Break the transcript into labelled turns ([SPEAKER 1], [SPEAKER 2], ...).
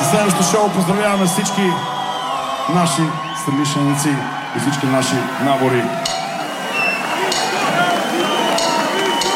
[SPEAKER 1] следващото шоу. Поздравяваме всички наши съмишленици и всички наши набори.